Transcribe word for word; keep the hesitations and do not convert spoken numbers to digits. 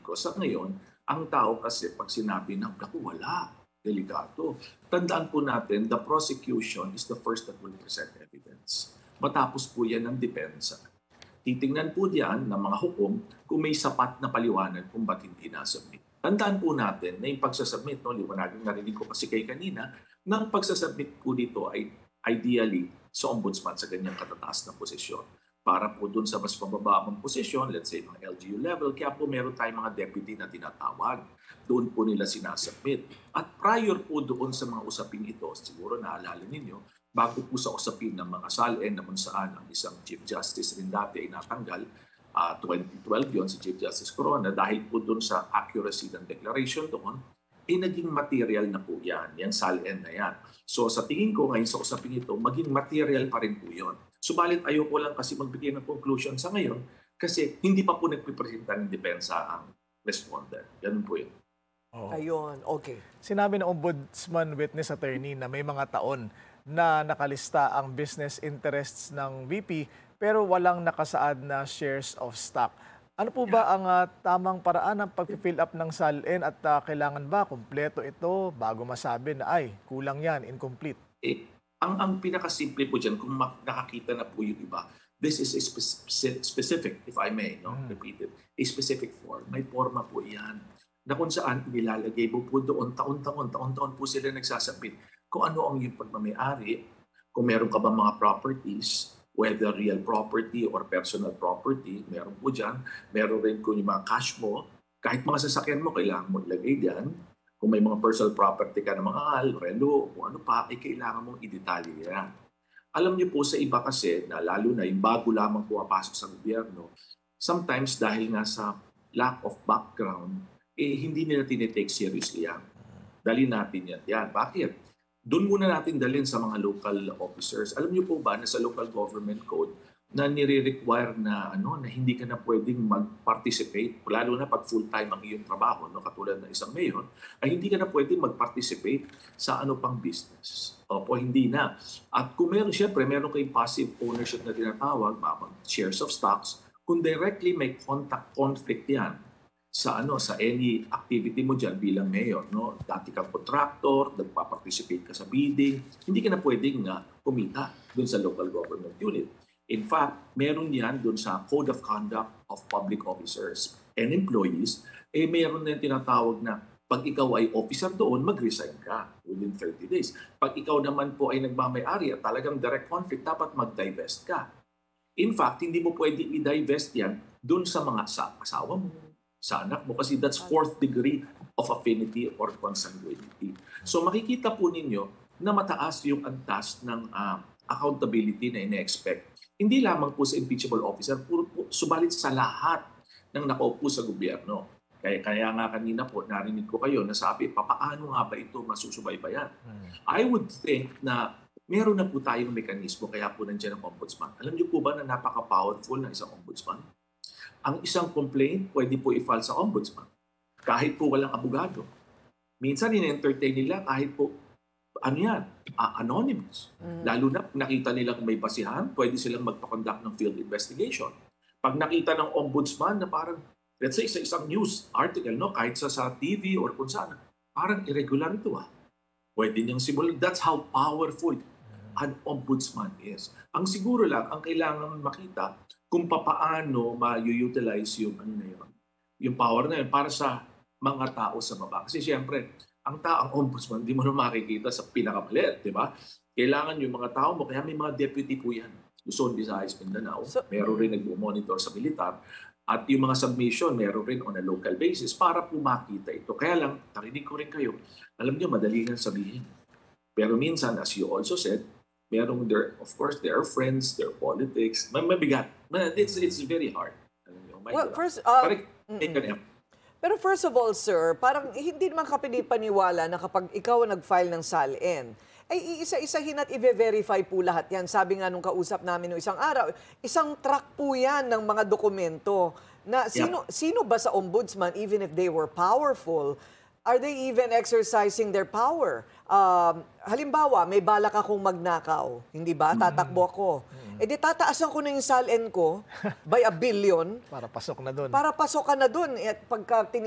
Because sa ngayon, ang tao kasi pag sinabi na, naku, wala, delikado. Tandaan po natin, the prosecution is the first that will present evidence. Matapos po yan ng depensa. Titingnan po diyan ng mga hukom kung may sapat na paliwanag kung ba't hindi nasubmit. Tandaan po natin na yung pagsasubmit, no, liwanagin narinig ko kasi kay kanina, na ang pagsasubmit po dito ay ideally sa ombudsman sa ganyang katataas na posisyon. Para po dun sa mas mabababang posisyon, let's say mga L G U level, kaya po meron tayong mga deputy na tinatawag. Doon po nila sinasubmit. At prior po doon sa mga usaping ito, siguro naalala ninyo, bago po sa usapin ng mga S A L N na kung saan ang isang Chief Justice rin dati ay natanggal, uh, twenty twelve yon si Chief Justice Corona, dahil po doon sa accuracy ng declaration doon, eh naging material na po yan, yung S A L N na yan. So sa tingin ko ngayon sa usapin ito, maging material pa rin po yun. Subalit ayoko lang kasi magbigay ng conclusion sa ngayon kasi hindi pa po nagpipresenta ng depensa ang respondent. Ganun po yun. Oh. Ayun, okay. Sinabi ng Ombudsman Witness Attorney na may mga taon na nakalista ang business interests ng V P pero walang nakasaad na shares of stock. Ano po ba ang uh, tamang paraan ng pag-fill up ng S A L N at uh, kailangan ba kumpleto ito bago masabi na ay kulang yan, incomplete? Eh, ang, ang pinakasimple po dyan, kung nakakita na po yung iba, this is a spe- specific, if I may, no? Mm. repeat it, a specific form. May forma po yan na kung saan nilalagay po po doon, taon-taon, taon-taon po sila nagsasabit kung ano ang yung pagmamayari, kung meron ka ba mga properties, whether real property or personal property, meron po dyan. Meron rin kung yung mga cash mo, kahit mga sasakyan mo, kailangan mo ilagay dyan. Kung may mga personal property ka na mga hal, relo, kung ano pa, ay kailangan mong i-detalye yan. Alam niyo po sa iba kasi, na lalo na yung bago lamang pumapasok sa gobyerno, sometimes dahil nga sa lack of background, eh hindi nila tinitake seriously yan. Dali natin yan. Yan. Bakit? Doon muna natin dalhin sa mga local officers. Alam niyo po ba na sa local government code na nire-require na ano na hindi ka na pwedeng mag-participate, lalo na pag full-time ang iyong trabaho, no, katulad ng isang mayor, ay hindi ka na pwedeng mag-participate sa ano pang business. Opo, hindi na. At kung meron, syempre, meron kayong passive ownership na tinatawag, mga shares of stocks, kung directly may contact conflict yan, sa ano sa any activity mo diyan bilang mayor, no, dati kang contractor, nagpa-participate ka sa bidding, hindi ka na pwedeng nga kumita doon sa local government unit. In fact, meron yan doon sa Code of Conduct of Public Officers and Employees, eh meron na yung tinatawag na pag ikaw ay officer doon, mag-resign ka within thirty days. Pag ikaw naman po ay nagmamay-ari at talagang direct conflict, dapat mag-divest ka. In fact, hindi mo pwedeng i-divest yan doon sa mga sa asawa mo, sa anak mo, kasi that's fourth degree of affinity or consanguinity. So makikita po ninyo na mataas yung antas ng uh, accountability na ine-expect. Hindi lamang po sa impeachable officer, puro po, subalit sa lahat ng nakaupo sa gobyerno. Kaya, kaya nga kanina po, narinig ko kayo na sabi, papaano nga ba ito masusubaybayan? Hmm. I would think na meron na po tayong mekanismo, kaya po nandiyan ang ombudsman. Alam niyo po ba na napaka-powerful ng isang ombudsman? Ang isang complaint, pwede po i-file sa ombudsman. Kahit po walang abogado. Minsan, in-entertain nila kahit po, ano yan, uh, anonymous. Mm. Lalo na, nakita nilang may basihan, pwede silang magpakonduct ng field investigation. Pag nakita ng ombudsman na parang, let's say, sa isang news article, no, kahit sa, sa T V or kung saan, parang irregular ito ah. Pwede niyang simulan. That's how powerful an ombudsman is. Ang siguro lang, ang kailangan makita, kung papaano ma-utilize yung ano na yun, yung power na yun para sa mga tao sa baba. Kasi siyempre, ang taong ombudsman, hindi mo na makikita sa pinakamalit, di ba? Kailangan yung mga tao mo, kaya may mga deputy po yan. Luzon, Visayas, Mindanao, so, meron rin nag-monitor sa militar. At yung mga submission, meron rin on a local basis para po makita ito. Kaya lang, narinig ko rin kayo, alam niyo, madali nga sabihin. Pero minsan, as you also said, merong there, of course, there are friends, there are politics. May mabigat. It's, it's very hard. Well, first, uh, Parang, mm-mm. Pero first of all, sir, parang hindi naman kapinipaniwala na kapag ikaw nag-file ng S A L N, ay iisa-isahin at i-verify po lahat yan. Sabi nga nung kausap namin nung isang araw, isang track po yan ng mga dokumento na sino, yeah. sino ba sa ombudsman, even if they were powerful, are they even exercising their power? Um, halimbawa, may balak akong magnakaw, hindi ba? Tatakbo ako. Mm-hmm. E di tataasan ko na yung S A L N ko by a billion. Para pasok na doon. Para pasok ka na doon. At pagka